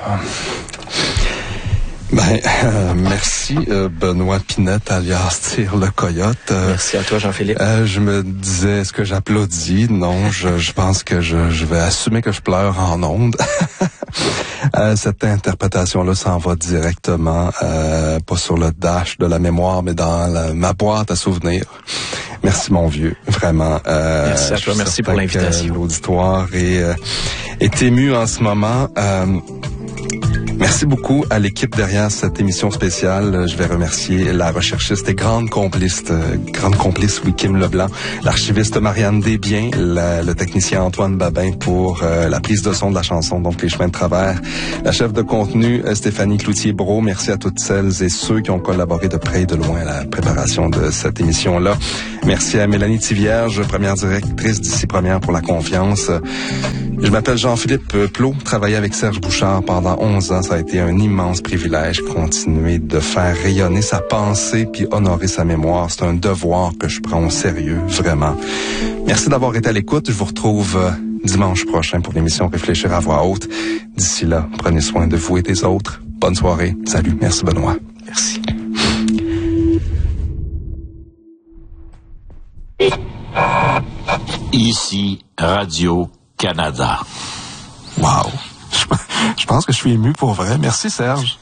Merci Benoît Pinette alias Tire le Coyote. Merci à toi Jean-Philippe. Je me disais, est-ce que j'applaudis? Non, je pense que je vais assumer que je pleure en ondes. Cette interprétation-là s'en va directement, pas sur le dash de la mémoire, mais dans ma boîte à souvenirs. Merci mon vieux, vraiment. Merci à toi, merci pour l'invitation. L'auditoire est ému en ce moment. Merci beaucoup à l'équipe derrière cette émission spéciale. Je vais remercier la recherchiste et grande complice, oui, Kim Leblanc, l'archiviste Marianne Desbiens, le technicien Antoine Babin pour la prise de son de la chanson, donc Les Chemins de Travers, la chef de contenu Stéphanie Cloutier-Brault. Merci à toutes celles et ceux qui ont collaboré de près et de loin à la préparation de cette émission-là. Merci à Mélanie Thivierge, première directrice d'Ici Première pour la confiance. Je m'appelle Jean-Philippe Plot, travaillé avec Serge Bouchard pendant 11 ans. Ça a été un immense privilège, continuer de faire rayonner sa pensée puis honorer sa mémoire. C'est un devoir que je prends au sérieux, vraiment. Merci d'avoir été à l'écoute. Je vous retrouve dimanche prochain pour l'émission Réfléchir à voix haute. D'ici là, prenez soin de vous et des autres. Bonne soirée. Salut. Merci Benoît. Merci. Ici Radio-Canada. Wow. Je pense que je suis ému pour vrai. Merci, Serge.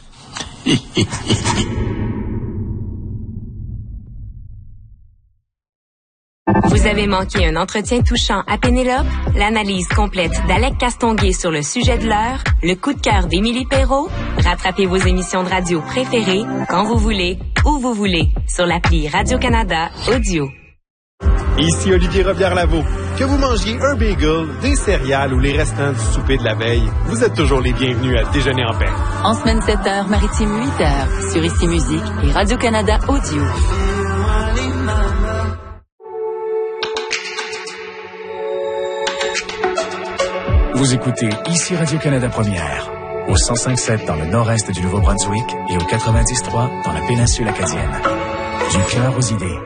Vous avez manqué un entretien touchant à Pénélope? L'analyse complète d'Alec Castonguay sur le sujet de l'heure? Le coup de cœur d'Émilie Perrault? Rattrapez vos émissions de radio préférées quand vous voulez, où vous voulez, sur l'appli Radio-Canada Audio. Ici Olivier Robillard-Lavaux. Que vous mangiez un bagel, des céréales ou les restants du souper de la veille, vous êtes toujours les bienvenus à Déjeuner en paix. En semaine 7h, maritime 8h, sur Ici Musique et Radio-Canada Audio. Vous écoutez Ici Radio-Canada Première, au 105.7 dans le nord-est du Nouveau-Brunswick et au 90.3 dans la péninsule acadienne. Du cœur aux idées.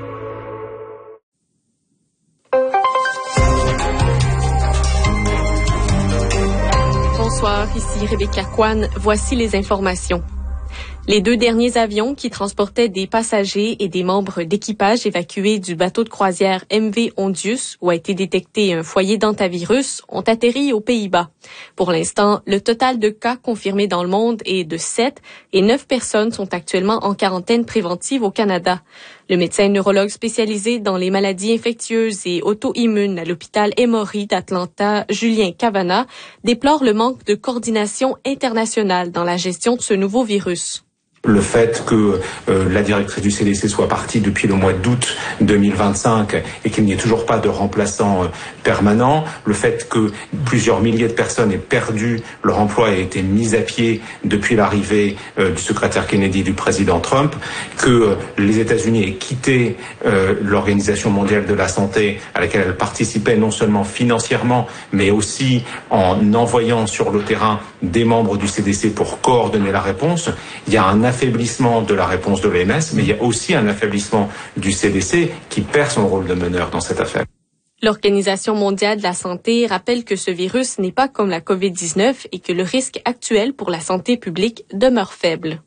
Bonsoir, ici Rebecca Kwan. Voici les informations. Les 2 derniers avions qui transportaient des passagers et des membres d'équipage évacués du bateau de croisière MV Ondius, où a été détecté un foyer d'hantavirus, ont atterri aux Pays-Bas. Pour l'instant, le total de cas confirmés dans le monde est de 7 et 9 personnes sont actuellement en quarantaine préventive au Canada. Le médecin neurologue spécialisé dans les maladies infectieuses et auto-immunes à l'hôpital Emory d'Atlanta, Julien Cavana, déplore le manque de coordination internationale dans la gestion de ce nouveau virus. Le fait que la directrice du CDC soit partie depuis le mois d'août 2025 et qu'il n'y ait toujours pas de remplaçant permanent, le fait que plusieurs milliers de personnes aient perdu leur emploi et aient été mises à pied depuis l'arrivée du secrétaire Kennedy et du président Trump, que les États-Unis aient quitté l'Organisation mondiale de la santé à laquelle elles participaient non seulement financièrement mais aussi en envoyant sur le terrain des membres du CDC pour coordonner la réponse. Il y a un affaiblissement de la réponse de l'OMS, mais il y a aussi un affaiblissement du CDC qui perd son rôle de meneur dans cette affaire. L'Organisation mondiale de la santé rappelle que ce virus n'est pas comme la COVID-19 et que le risque actuel pour la santé publique demeure faible.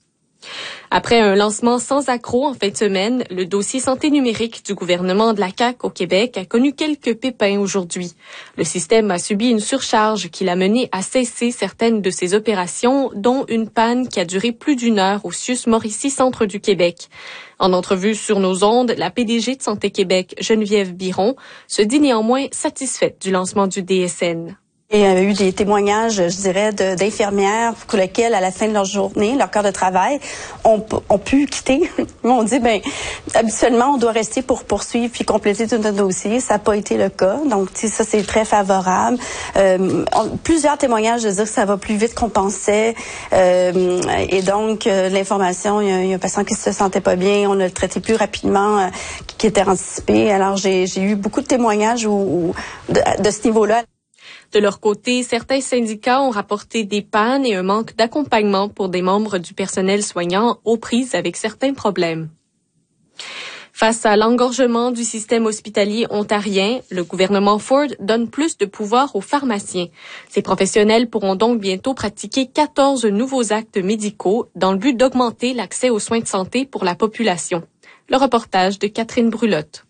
Après un lancement sans accroc en fin de semaine, le dossier santé numérique du gouvernement de la CAQ au Québec a connu quelques pépins aujourd'hui. Le système a subi une surcharge qui l'a mené à cesser certaines de ses opérations, dont une panne qui a duré plus d'1 heure au CIUS Mauricie Centre du Québec. En entrevue sur nos ondes, la PDG de Santé Québec, Geneviève Biron, se dit néanmoins satisfaite du lancement du DSN. Il y a eu des témoignages, je dirais, d'infirmières pour lesquelles, à la fin de leur journée, leur quart de travail, ont pu quitter. Ils m'ont dit, habituellement, on doit rester pour poursuivre puis compléter tout notre dossier. Ça n'a pas été le cas. Donc, ça, c'est très favorable. Plusieurs témoignages de dire que ça va plus vite qu'on pensait. Et donc, l'information, il y a un patient qui se sentait pas bien. On a le traité plus rapidement, qui était anticipé. Alors, j'ai eu beaucoup de témoignages de ce niveau-là. De leur côté, certains syndicats ont rapporté des pannes et un manque d'accompagnement pour des membres du personnel soignant aux prises avec certains problèmes. Face à l'engorgement du système hospitalier ontarien, le gouvernement Ford donne plus de pouvoir aux pharmaciens. Ces professionnels pourront donc bientôt pratiquer 14 nouveaux actes médicaux dans le but d'augmenter l'accès aux soins de santé pour la population. Le reportage de Catherine Brulotte.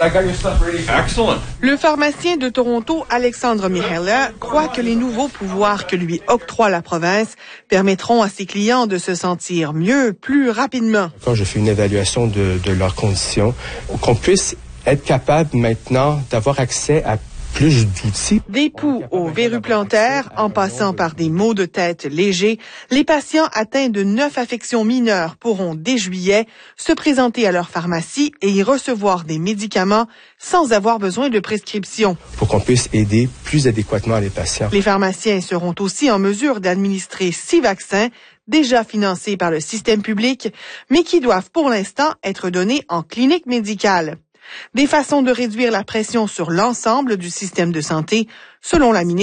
Le pharmacien de Toronto, Alexandre Mihaela, croit que les nouveaux pouvoirs que lui octroie la province permettront à ses clients de se sentir mieux, plus rapidement. Quand je fais une évaluation de leurs conditions, qu'on puisse être capable maintenant d'avoir accès à plus d'outils. Des poux aux verrues plantaires, en passant par des maux de tête légers, les patients atteints de 9 affections mineures pourront, dès juillet, se présenter à leur pharmacie et y recevoir des médicaments sans avoir besoin de prescription. Pour qu'on puisse aider plus adéquatement les patients. Les pharmaciens seront aussi en mesure d'administrer 6 vaccins déjà financés par le système public, mais qui doivent pour l'instant être donnés en clinique médicale. Des façons de réduire la pression sur l'ensemble du système de santé, selon la ministre.